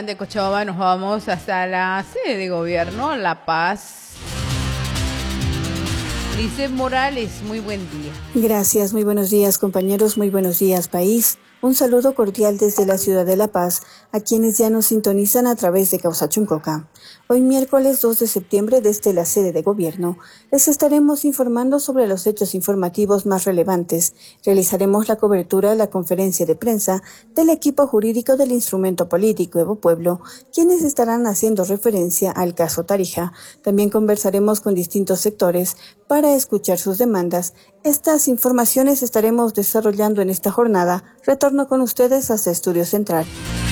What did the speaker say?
Cuscatlán de Cochabamba nos vamos hasta la sede de gobierno, La Paz. Lice Morales, muy buen día. Gracias, muy buenos días compañeros, muy buenos días país. Un saludo cordial desde la ciudad de La Paz a quienes ya nos sintonizan a través de Causachuncoca. Hoy miércoles 2 de septiembre desde la sede de gobierno les estaremos informando sobre los hechos informativos más relevantes. Realizaremos la cobertura de la conferencia de prensa del equipo jurídico del instrumento político Evo Pueblo, quienes estarán haciendo referencia al caso Tarija. También conversaremos con distintos sectores para escuchar sus demandas. Estas informaciones estaremos desarrollando en esta jornada. Retorno con ustedes hasta Estudio Central.